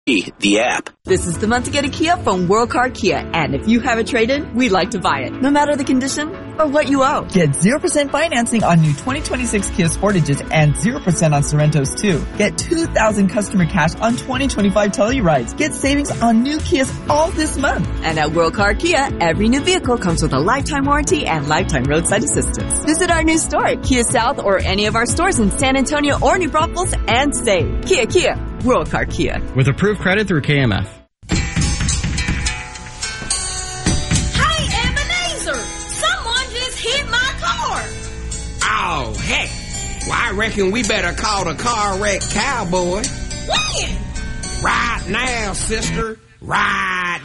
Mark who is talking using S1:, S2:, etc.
S1: the app.
S2: This is the month to get a Kia from World Car Kia. And if you have a trade-in, we'd like to buy it, no matter the condition or what you owe.
S3: Get 0% financing on new 2026 Kia Sportages and 0% on Sorrentos too. Get $2,000 customer cash on 2025 Tellurides. Get savings on new Kias all this month.
S2: And at World Car Kia, every new vehicle comes with a lifetime warranty and lifetime roadside assistance. Visit our new store at Kia South or any of our stores in San Antonio or New Braunfels and save. Kia, World Car Kia.
S4: With approved credit through KMF.
S5: Hey, Ebenezer! Someone just hit my car!
S6: Oh, heck. Well, I reckon we better call the car wreck cowboy.
S5: When?
S6: Right now, sister. Right